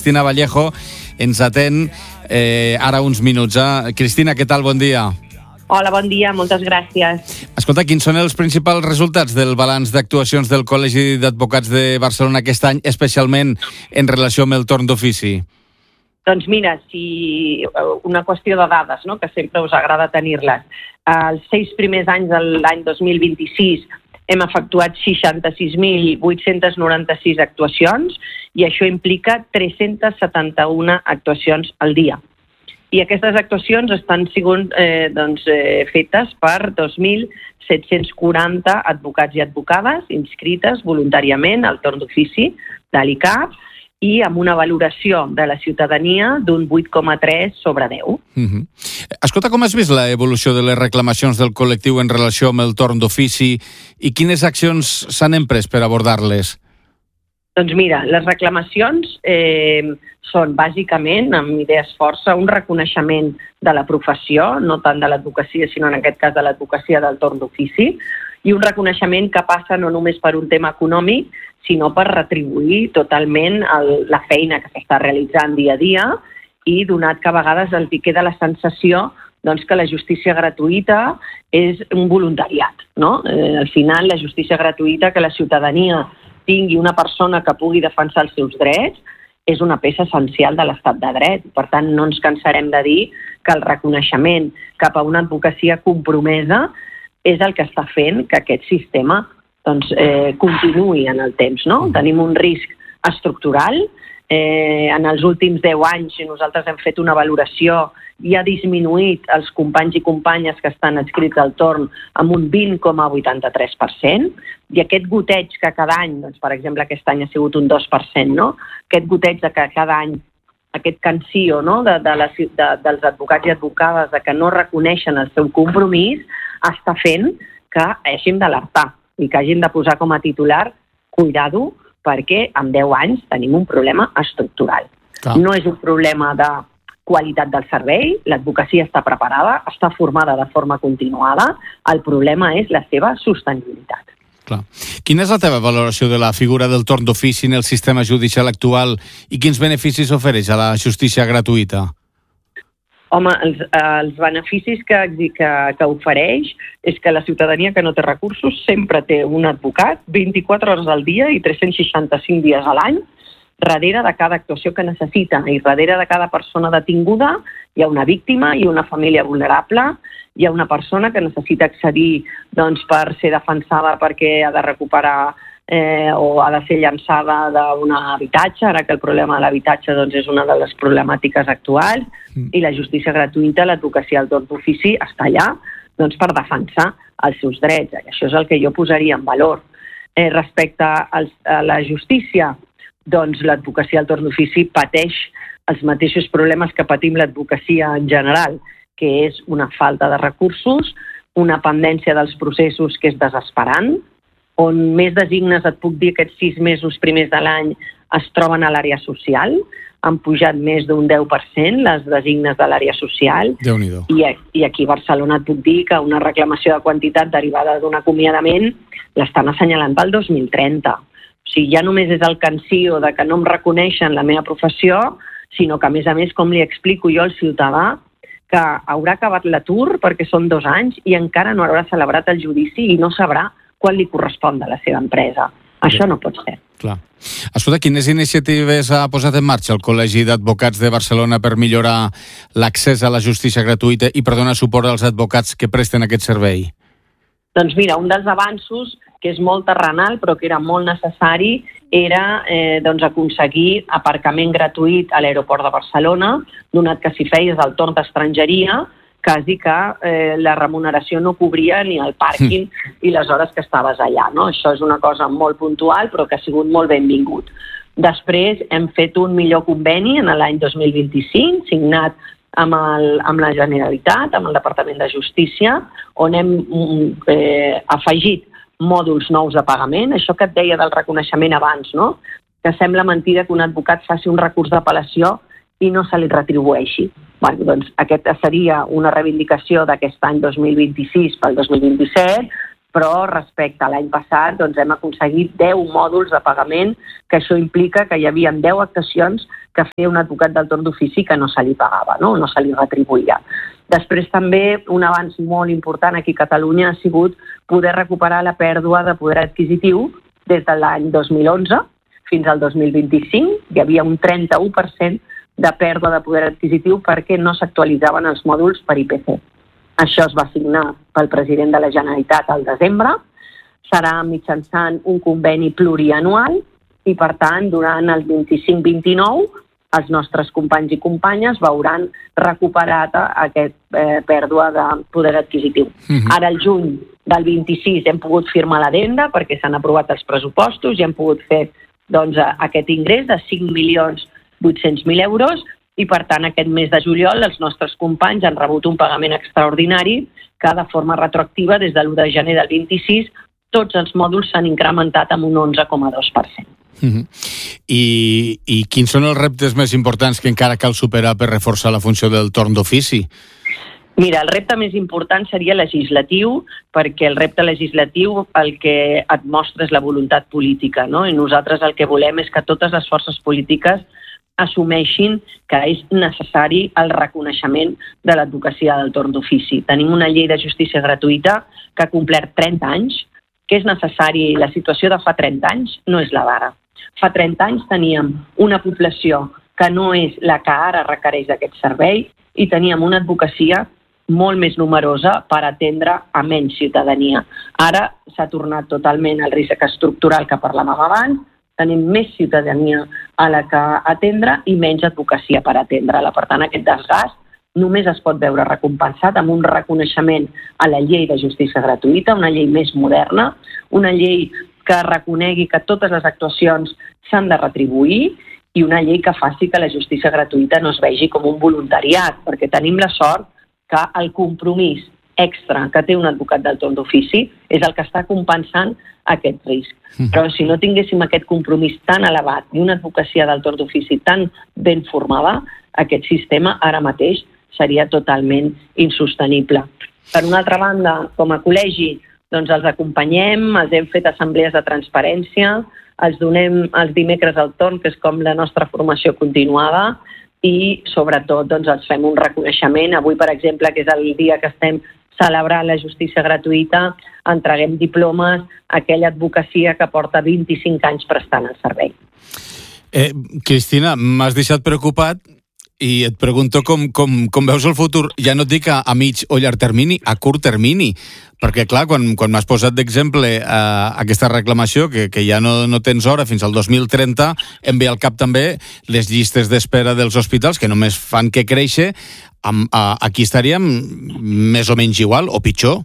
Cristina Vallejo ens atén ara uns minuts. Cristina, què tal? Bon dia. Hola, bon dia, moltes gràcies. Escolta, quins són els principals resultats del balanç d'actuacions del Col·legi d'Advocats de Barcelona aquest any, especialment en relació amb el torn d'ofici? Doncs mira, una qüestió de dades, no?, que sempre us agrada tenir-les. Els 6 primers anys de l'any 2026 hem efectuat 66.896 actuacions i això implica 371 actuacions al dia. I aquestes actuacions estan sent fetes per 2.740 advocats i advocades inscrites voluntàriament al torn d'ofici de l'ICAP i amb una valoració de la ciutadania d'un 8,3 sobre 10. Escolta, com has vist l'evolució de les reclamacions del col·lectiu en relació amb el torn d'ofici i quines accions s'han emprès per abordar-les? Doncs mira, les reclamacions són bàsicament, amb idees força, un reconeixement de la professió, no tant de l'advocacia, sinó en aquest cas de l'advocacia del torn d'ofici, i un reconeixement que passa no només per un tema econòmic, sinó per retribuir totalment la feina que s'està realitzant dia a dia i donat que a vegades els queda la sensació que la justícia gratuïta és un voluntariat, no? Al final, la justícia gratuïta, que la ciutadania tingui una persona que pugui defensar els seus drets, és una peça essencial de l'estat de dret. Per tant, no ens cansarem de dir que el reconeixement cap a una advocacia compromesa és el que està fent que aquest sistema continuï en el temps, no? Tenim un risc estructural. En els últims 10 anys nosaltres hem fet una valoració i ha disminuït els companys i companyes que estan adscrits al torn amb un 20,83%, i aquest goteig que cada any, per exemple aquest any ha sigut un 2%, no? Aquest goteig de que cada any, aquest cansio, no?, dels advocats i advocades de que no reconeixen el seu compromís, està fent que hàgim d'alertar i que hàgim de posar com a titular cuidado, perquè en 10 anys tenim un problema estructural. No és un problema de qualitat del servei, l'advocacia està preparada, està formada de forma continuada, el problema és la seva sostenibilitat. Clar. Quina és la teva valoració de la figura del torn d'ofici en el sistema judicial actual i quins beneficis ofereix a la justícia gratuïta? Home, els beneficis que ofereix és que la ciutadania que no té recursos sempre té un advocat 24 hores al dia i 365 dies a l'any darrere de cada actuació que necessita, i darrere de cada persona detinguda hi ha una víctima i una família vulnerable, hi ha una persona que necessita accedir per ser defensada perquè ha de recuperar o ha de ser llançada d'un habitatge, ara que el problema de l'habitatge és una de les problemàtiques actuals, i la justícia gratuïta, l'advocacia al torn d'ofici, està allà per defensar els seus drets. I això és el que jo posaria en valor. Respecte a la justícia, l'advocacia al torn d'ofici pateix els mateixos problemes que patim l'advocacia en general, que és una falta de recursos, una pendència dels processos que és desesperant, on més designes, et puc dir, aquests 6 mesos primers de l'any es troben a l'àrea social, han pujat més d'un 10% les designes de l'àrea social, i aquí a Barcelona et puc dir que una reclamació de quantitat derivada d'un acomiadament l'estan assenyalant pel 2030. O sigui, ja només és el cansio de que no em reconeixen la meva professió, sinó que, a més, com li explico jo al ciutadà que haurà acabat l'atur perquè són 2 anys i encara no haurà celebrat el judici i no sabrà quan li correspon a la seva empresa. Això no pot ser. Clar. Escolta, quines iniciatives ha posat en marxa el Col·legi d'Advocats de Barcelona per millorar l'accés a la justícia gratuïta i per donar suport als advocats que presten aquest servei? Doncs mira, un dels avanços, que és molt terrenal però que era molt necessari, era aconseguir aparcament gratuït a l'aeroport de Barcelona, donat que si feies el torn d'estrangeria, quasi que la remuneració no cobria ni el pàrquing i les hores que estaves allà, no? Això és una cosa molt puntual, però que ha sigut molt benvingut. Després hem fet un millor conveni en l'any 2025, signat amb la Generalitat, amb el Departament de Justícia, on hem afegit mòduls nous de pagament. Això que et deia del reconeixement abans, no? Que sembla mentida que un advocat faci un recurs d'apel·lació i no se li retribueixi. Bueno, doncs aquesta seria una reivindicació d'aquest any 2026 pel 2027, però respecte a l'any passat doncs hem aconseguit 10 mòduls de pagament, que això implica que hi havia 10 actuacions que feia un advocat del torn d'ofici que no se li pagava, no se li retribuïa. Després també un avanç molt important aquí a Catalunya ha sigut poder recuperar la pèrdua de poder adquisitiu des de l'any 2011 fins al 2025. Hi havia un 31% de pèrdua de poder adquisitiu perquè no s'actualitzaven els mòduls per IPC. Això es va signar pel president de la Generalitat al desembre, serà mitjançant un conveni plurianual i, per tant, durant el 25-29 els nostres companys i companyes veuran recuperat aquesta pèrdua de poder adquisitiu. Ara, el juny del 26, hem pogut firmar l'addenda perquè s'han aprovat els pressupostos i hem pogut fer aquest ingrés de 5.800.000 euros i, per tant, aquest mes de juliol els nostres companys han rebut un pagament extraordinari que, de forma retroactiva, des de l'1 de gener del 26, tots els mòduls s'han incrementat amb un 11,2%. I quins són els reptes més importants que encara cal superar per reforçar la funció del torn d'ofici? Mira, el repte més important seria legislatiu, perquè el repte legislatiu el que et mostra és la voluntat política, no? I nosaltres el que volem és que totes les forces polítiques assumeixin que és necessari el reconeixement de l'advocacia del torn d'ofici. Tenim una llei de justícia gratuïta que ha complert 30 anys, que és necessari. La situació de fa 30 anys no és la d'ara. Fa 30 anys teníem una població que no és la que ara requereix d'aquest servei i teníem una advocacia molt més numerosa per atendre a menys ciutadania. Ara s'ha tornat totalment al risc estructural que parlàvem abans, tenim més ciutadania a la que atendre i menys advocacia per atendre-la. Per tant, aquest desgast només es pot veure recompensat amb un reconeixement a la llei de justícia gratuïta, una llei més moderna, una llei que reconegui que totes les actuacions s'han de retribuir i una llei que faci que la justícia gratuïta no es vegi com un voluntariat, perquè tenim la sort que el compromís extra que té un advocat del torn d'ofici és el que està compensant aquest risc. Però si no tinguéssim aquest compromís tan elevat i una advocacia del torn d'ofici tan ben formada, aquest sistema ara mateix seria totalment insostenible. Per una altra banda, com a col·legi, doncs els acompanyem, els hem fet assemblees de transparència, els donem els dimecres al torn, que és com la nostra formació continuada, i sobretot doncs, els fem un reconeixement. Avui, per exemple, que és el dia que estem celebrant la justícia gratuïta, entreguem diplomes a aquella advocacia que porta 25 anys prestant el servei. Cristina, m'has deixat preocupat i et pregunto com veus el futur, ja no et dic a mig o llarg termini, a curt termini, perquè clar, quan m'has posat d'exemple aquesta reclamació, que ja no tens hora fins al 2030, em ve al cap també les llistes d'espera dels hospitals, que només fan que créixer. Aquí estaríem més o menys igual o pitjor?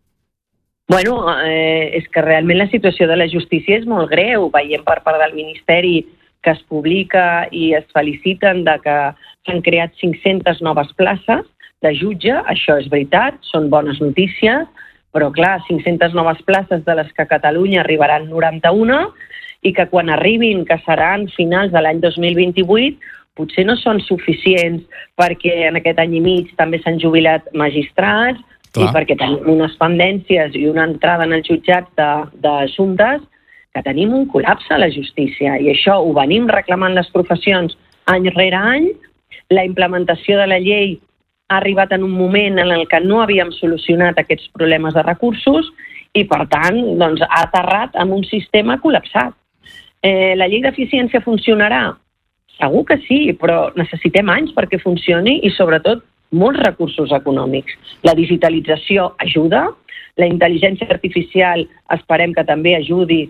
Bueno, és que realment la situació de la justícia és molt greu. Veiem per part del Ministeri que es publica i es feliciten de que s'han creat 500 noves places de jutge. Això és veritat, són bones notícies, però clar, 500 noves places de les que a Catalunya arribaran 91 i que quan arribin, que seran finals de l'any 2028, potser no són suficients perquè en aquest any i mig també s'han jubilat magistrats i perquè tenim unes pendències i una entrada en els jutjats d'assumptes que tenim un col·lapse a la justícia i això ho venim reclamant les professions any rere any. La implementació de la llei ha arribat en un moment en el que no havíem solucionat aquests problemes de recursos i, per tant, doncs, ha aterrat en un sistema col·lapsat. La llei d'eficiència funcionarà? Segur que sí, però necessitem anys perquè funcioni i, sobretot, molts recursos econòmics. La digitalització ajuda, la intel·ligència artificial esperem que també ajudi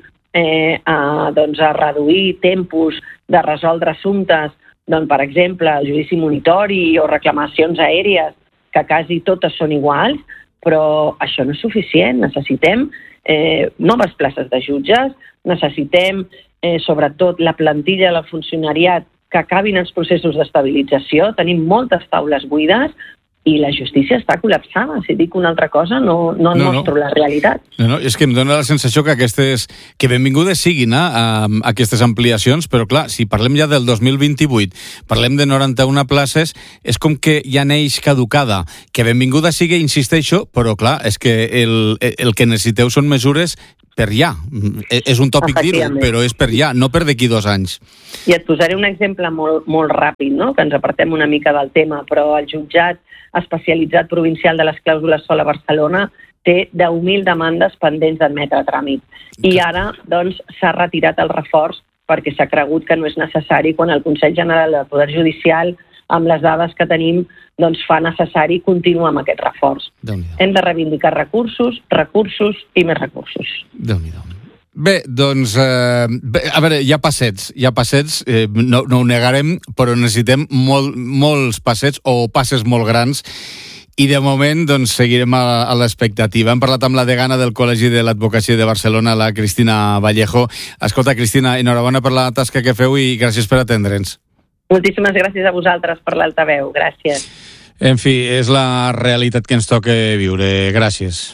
a reduir tempos de resoldre assumptes, doncs, per exemple, el judici monitori o reclamacions aèries, que quasi totes són iguals, però això no és suficient. Necessitem noves places de jutges, necessitem sobretot la plantilla del funcionariat que acabin els processos d'estabilització. Tenim moltes taules buides i la justícia està col·lapsada. Si dic una altra cosa, no mostro la realitat. No, és que em dóna la sensació que benvingudes siguin aquestes ampliacions, però clar, si parlem ja del 2028, parlem de 91 places, és com que ja neix caducada. Que benvinguda sigui, insisteixo, però clar, és que el que necessiteu són mesures per ja. És un tòpic dir-ho, però és per ja, no per d'aquí 2 anys. I et posaré un exemple molt, molt ràpid, no? Que ens apartem una mica del tema, però el jutjat especialitzat provincial de les clàusules SOL a Barcelona té 10.000 demandes pendents d'admetre a tràmit. I ara, doncs, s'ha retirat el reforç perquè s'ha cregut que no és necessari quan el Consell General del Poder Judicial, amb les dades que tenim, doncs fa necessari continuar amb aquest reforç. Hem de reivindicar recursos i més recursos. Déu-n'hi-do. Bé, doncs, a veure, hi ha passets, no ho negarem, però necessitem molts passets o passes molt grans i de moment doncs, seguirem a l'expectativa. Hem parlat amb la degana del Col·legi de l'Advocacia de Barcelona, la Cristina Vallejo. Escolta, Cristina, enhorabona per la tasca que feu i gràcies per atendre'ns. Moltíssimes gràcies a vosaltres per l'altaveu. Gràcies. En fi, és la realitat que ens toca viure. Gràcies.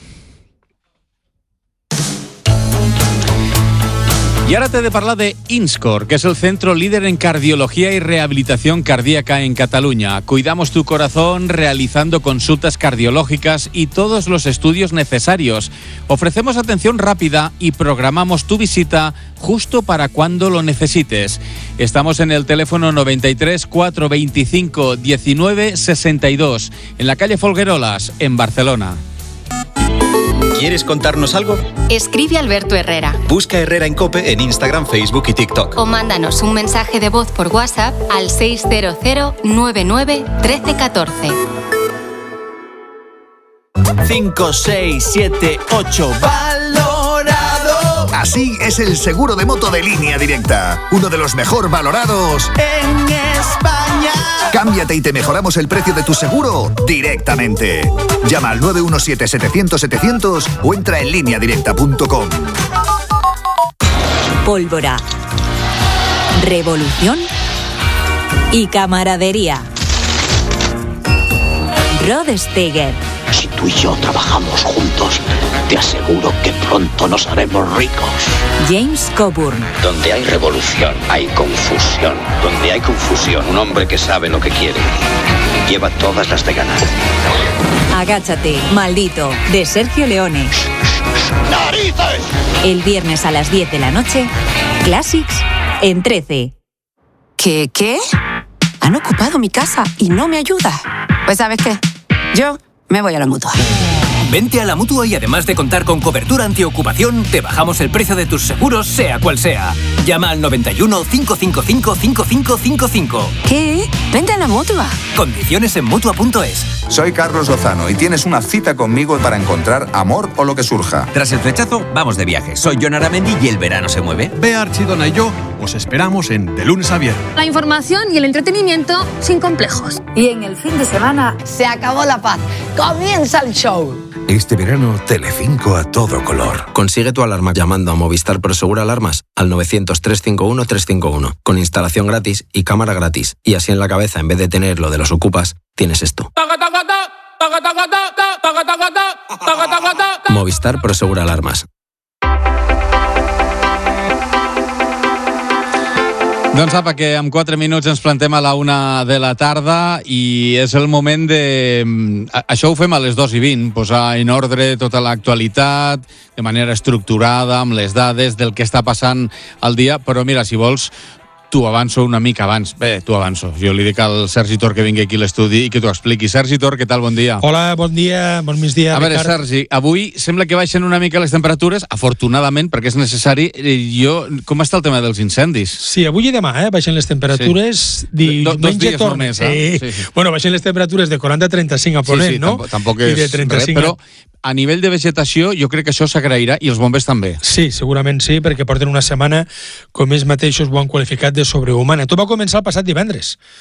Y ahora te he de hablar de INSCOR, que es el centro líder en cardiología y rehabilitación cardíaca en Cataluña. Cuidamos tu corazón realizando consultas cardiológicas y todos los estudios necesarios. Ofrecemos atención rápida y programamos tu visita justo para cuando lo necesites. Estamos en el teléfono 93 425 19 62, en la calle Folguerolas, en Barcelona. ¿Quieres contarnos algo? Escribe Alberto Herrera. Busca Herrera en COPE en Instagram, Facebook y TikTok. O mándanos un mensaje de voz por WhatsApp al 600 99 13 14. 5, 6, 7, 8. ¡Valorado! Así es el seguro de moto de Línea Directa. Uno de los mejor valorados en España. Cámbiate y te mejoramos el precio de tu seguro directamente. Llama al 917-700-700 o entra en lineadirecta.com. Pólvora, revolución y camaradería. Rod Steiger. Si tú y yo trabajamos juntos, te aseguro que pronto nos haremos ricos. James Coburn. Donde hay revolución, hay confusión. Donde hay confusión, un hombre que sabe lo que quiere lleva todas las de ganar. Agáchate, maldito, de Sergio Leone. ¡Narices! El viernes a las 10 de la noche, Classics en 13. ¿Qué? Han ocupado mi casa y no me ayuda. Pues ¿sabes qué? Yo me voy a la Mutua. Vente a la Mutua y además de contar con cobertura antiocupación, te bajamos el precio de tus seguros, sea cual sea. Llama al 91 555 5555. ¿Qué? Vente a la Mutua. Condiciones en Mutua.es. Soy Carlos Lozano y tienes una cita conmigo para encontrar amor o lo que surja. Tras el flechazo, vamos de viaje. Soy Jon Aramendi y el verano se mueve. Bea Archidona y yo os esperamos en De Lunes a Viernes. La información y el entretenimiento sin complejos. Y en el fin de semana se acabó la paz. Comienza el show. Este verano, Telecinco a todo color. Consigue tu alarma llamando a Movistar Prosegur Alarmas al 900-351-351, con instalación gratis y cámara gratis. Y así en la cabeza, en vez de tener lo de los ocupas, tienes esto. Movistar Prosegur Alarmas. Doncs apa, que en 4 minuts ens plantem a la 1 de la tarda i és el moment de... Això ho fem a les 2:20, posar en ordre tota l'actualitat, de manera estructurada, amb les dades del que està passant al dia, però mira, si vols, t'ho avanço una mica abans. Bé, t'ho avanço. Jo li dic al Sergi Tor que vingui aquí a l'estudi i que t'ho expliqui. Sergi Tor, què tal? Bon dia. Hola, bon dia, bon migdia, Ricard. A veure, Sergi, avui sembla que baixen una mica les temperatures, afortunadament, perquè és necessari. Com està el tema dels incendis? Sí, avui i demà, baixen les temperatures. Sí. Dos dies només, sí. Bueno, baixen les temperatures de 40 a 35 a Ponent, no? Tampoc és res, però a nivell de vegetació jo crec que això s'agrairà i els bombers també. Sí, segurament sí, perquè porten una setmana, com ells mateixos ho han qualificat, de sobrehumana. Tot va començar el passat divendres.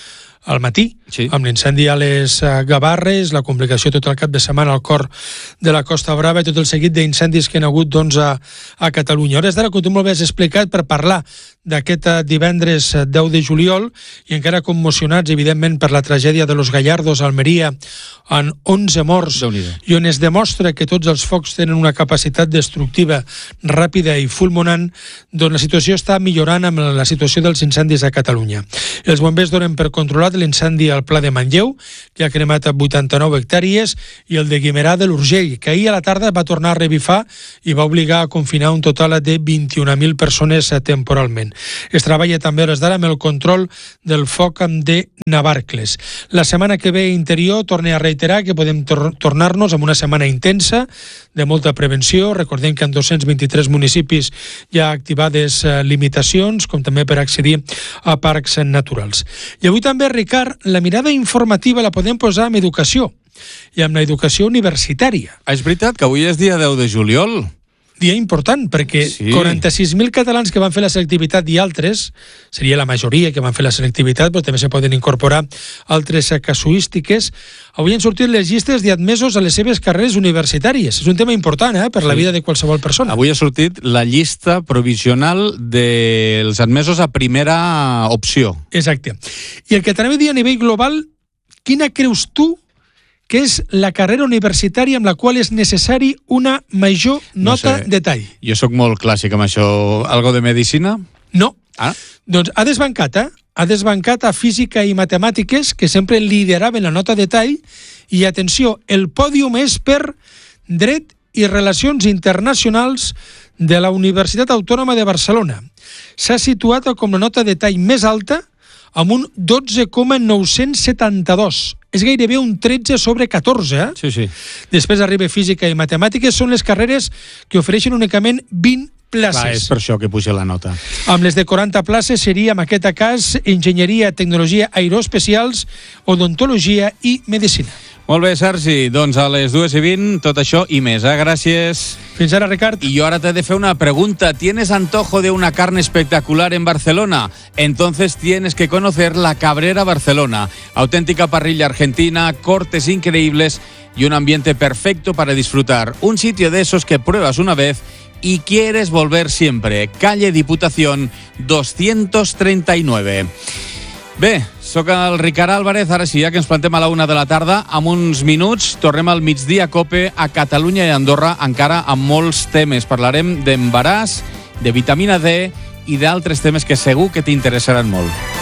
al matí, amb l'incendi a les Gavarres, la complicació tot el cap de setmana al cor de la Costa Brava i tot el seguit d'incendis que hi ha hagut doncs, a Catalunya. A hores d'ara, com tu molt bé has explicat, per parlar d'aquest divendres 10 de juliol i encara commocionats, evidentment, per la tragèdia de los Gallardos a Almeria, en 11 morts, i on es demostra que tots els focs tenen una capacitat destructiva ràpida i fulminant, doncs la situació està millorant amb la situació dels incendis a Catalunya. Els bombers donen per controlat l'incendi al Pla de Manlleu, que ha cremat 89 hectàrees, i el de Guimerà de l'Urgell, que ahir a la tarda va tornar a revifar i va obligar a confinar un total de 21.000 persones temporalment. Es treballa també a hores d'ara amb el control del foc de Navarcles. La setmana que ve Interior torna a reiterar que podem tornar-nos amb una setmana intensa, de molta prevenció. Recordem que en 223 municipis hi ha activades limitacions, com també per accedir a parcs naturals. I avui també, Ricard, la mirada informativa la podem posar en educació i amb l'educació universitària. És veritat que avui és dia 10 de juliol. Dia important, perquè 46.000 catalans que van fer la selectivitat i altres, seria la majoria que van fer la selectivitat, però també se poden incorporar altres casuístiques, avui han sortit les llistes d'admesos a les seves carreres universitàries. És un tema important per la vida de qualsevol persona. Avui ha sortit la llista provisional dels admesos a primera opció. Exacte. I el que t'anava a dir a nivell global, quina creus tu que és la carrera universitària amb la qual és necessari una major nota de tall? Jo sóc molt clàssic amb això. Algo de medicina? No. Doncs ha desbancat a física i matemàtiques, que sempre lideraven la nota de tall, i atenció, el pòdium és per Dret i Relacions Internacionals de la Universitat Autònoma de Barcelona. S'ha situat com la nota de tall més alta, amb un 12,972. És gairebé un 13 sobre 14, Sí. Després arriba física i matemàtiques, són les carreres que ofereixen únicament 20 places. Clar, és per això que puja la nota. Amb les de 40 places seria, en aquest cas, enginyeria, tecnologia aeroespecials, odontologia i medicina. Molt bé, Sergi, doncs a les 2:20 tot això i més, Gràcies. Fins ara, Ricard. Y yo ahora te he de hacer una pregunta. ¿Tienes antojo de una carne espectacular en Barcelona? Entonces tienes que conocer la Cabrera Barcelona. Auténtica parrilla argentina, cortes increíbles y un ambiente perfecto para disfrutar. Un sitio de esos que pruebas una vez y quieres volver siempre. Calle Diputación 239. Bé, sóc el Ricard Álvarez, ara sí, ja que ens plantem a la 1 de la tarda, amb uns minuts tornem al migdia COPE a Catalunya i Andorra, encara amb molts temes. Parlarem d'embaràs, de vitamina D i d'altres temes que segur que t'interessaran molt.